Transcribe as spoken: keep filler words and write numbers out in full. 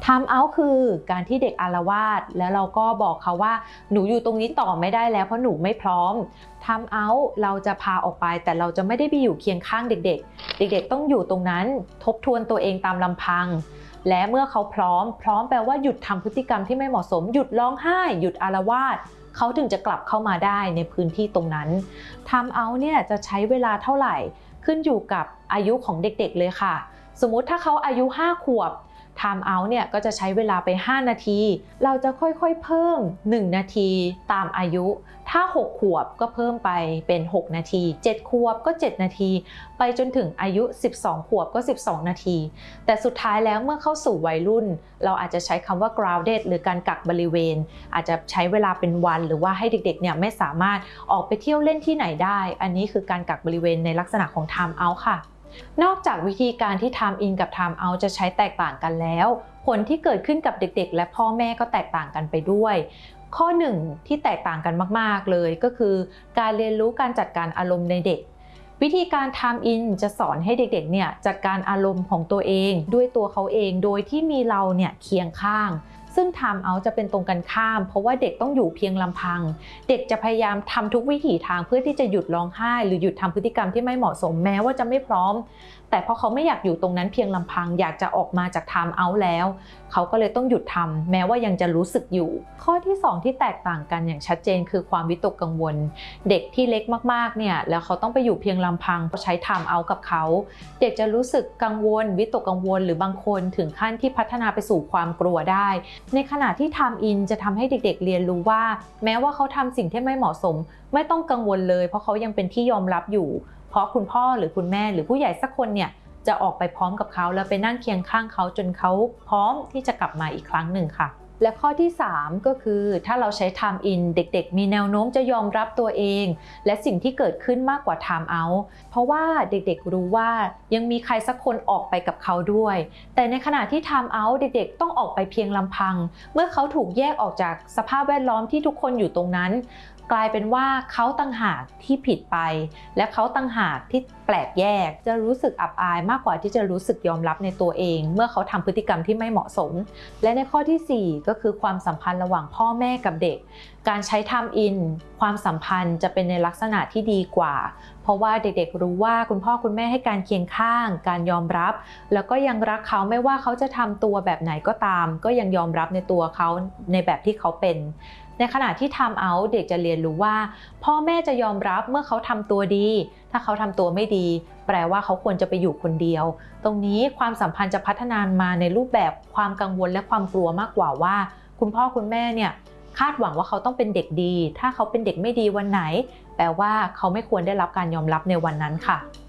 time out คือการที่เด็กอาละวาดแล้วเราก็บอกเขาว่าหนูอยู่ตรงนี้ต่อไม่ได้แล้วเพราะหนูไม่พร้อม time out เราจะพาออกไปแต่เราจะไม่ได้ไปอยู่เคียงข้างเด็กๆเด็กๆต้องอยู่ตรงนั้นทบทวนตัวเองตามลำพังและเมื่อเขาพร้อมพร้อมแปลว่าหยุดทำพฤติกรรมที่ไม่เหมาะสมหยุดร้องไห้หยุดอาละวาดเขาถึงจะกลับเข้ามาได้ในพื้นที่ตรงนั้น time out เนี่ยจะใช้เวลาเท่าไหร่ขึ้นอยู่กับอายุของเด็กๆเลยค่ะสมมุติถ้าเขาอายุห้าขวบtime out เนี่ยก็จะใช้เวลาไปห้านาทีเราจะค่อยๆเพิ่มหนึ่งนาทีตามอายุถ้าหกขวบก็เพิ่มไปเป็นหกนาทีเจ็ดขวบก็เจ็ดนาทีไปจนถึงอายุสิบสองขวบก็สิบสองนาทีแต่สุดท้ายแล้วเมื่อเข้าสู่วัยรุ่นเราอาจจะใช้คำว่า grounded หรือการกักบริเวณอาจจะใช้เวลาเป็นวันหรือว่าให้เด็กๆเนี่ยไม่สามารถออกไปเที่ยวเล่นที่ไหนได้อันนี้คือการกักบริเวณในลักษณะของ time out ค่ะนอกจากวิธีการที่ time in กับ time out จะใช้แตกต่างกันแล้วผลที่เกิดขึ้นกับเด็กๆและพ่อแม่ก็แตกต่างกันไปด้วยข้อหนึ่งที่แตกต่างกันมากๆเลยก็คือการเรียนรู้การจัดการอารมณ์ในเด็กวิธีการ time in จะสอนให้เด็กๆเนี่ยจัดการอารมณ์ของตัวเองด้วยตัวเขาเองโดยที่มีเราเนี่ยเคียงข้างซึ่ง time out จะเป็นตรงกันข้ามเพราะว่าเด็กต้องอยู่เพียงลำพังเด็กจะพยายามทำทุกวิถีทางเพื่อที่จะหยุดร้องไห้หรือหยุดทำพฤติกรรมที่ไม่เหมาะสมแม้ว่าจะไม่พร้อมแต่พอเขาไม่อยากอยู่ตรงนั้นเพียงลำพังอยากจะออกมาจาก time out แล้วเขาก็เลยต้องหยุดทำแม้ว่ายังจะรู้สึกอยู่ข้อที่สองที่แตกต่างกันอย่างชัดเจนคือความวิตกกังวลเด็กที่เล็กมากๆเนี่ยแล้วเขาต้องไปอยู่เพียงลำพังใช้ time out กับเขาเด็กจะรู้สึกกังวลวิตกกังวลหรือบางคนถึงขั้นที่พัฒนาไปสู่ความกลัวได้ในขณะที่ time in จะทำให้เด็กๆเรียนรู้ว่าแม้ว่าเขาทำสิ่งที่ไม่เหมาะสมไม่ต้องกังวลเลยเพราะเขายังเป็นที่ยอมรับอยู่เพราะคุณพ่อหรือคุณแม่หรือผู้ใหญ่สักคนเนี่ยจะออกไปพร้อมกับเขาแล้วไปนั่งเคียงข้างเขาจนเขาพร้อมที่จะกลับมาอีกครั้งหนึ่งค่ะและข้อที่สามก็คือถ้าเราใช้ time in เด็กๆมีแนวโน้มจะยอมรับตัวเองและสิ่งที่เกิดขึ้นมากกว่า time out เพราะว่าเด็กๆรู้ว่ายังมีใครสักคนออกไปกับเขาด้วยแต่ในขณะที่ time out เด็กๆต้องออกไปเพียงลำพังเมื่อเขาถูกแยกออกจากสภาพแวดล้อมที่ทุกคนอยู่ตรงนั้นกลายเป็นว่าเขาต่างหากที่ผิดไปและเขาต่างหากที่แปลกแยกจะรู้สึกอับอายมากกว่าที่จะรู้สึกยอมรับในตัวเองเมื่อเขาทำพฤติกรรมที่ไม่เหมาะสมและในข้อที่สี่ก็คือความสัมพันธ์ระหว่างพ่อแม่กับเด็กการใช้ time in ความสัมพันธ์จะเป็นในลักษณะที่ดีกว่าเพราะว่าเด็กๆรู้ว่าคุณพ่อคุณแม่ให้การเคียงข้างการยอมรับแล้วก็ยังรักเขาไม่ว่าเขาจะทำตัวแบบไหนก็ตามก็ยังยอมรับในตัวเขาในแบบที่เขาเป็นในขณะที่ time out เด็กจะเรียนรู้ว่าพ่อแม่จะยอมรับเมื่อเขาทำตัวดีถ้าเขาทำตัวไม่ดีแปลว่าเขาควรจะไปอยู่คนเดียวตรงนี้ความสัมพันธ์จะพัฒนามาในรูปแบบความกังวลและความกลัวมากกว่าว่าคุณพ่อคุณแม่เนี่ยคาดหวังว่าเขาต้องเป็นเด็กดีถ้าเขาเป็นเด็กไม่ดีวันไหนแปลว่าเขาไม่ควรได้รับการยอมรับในวันนั้นค่ะ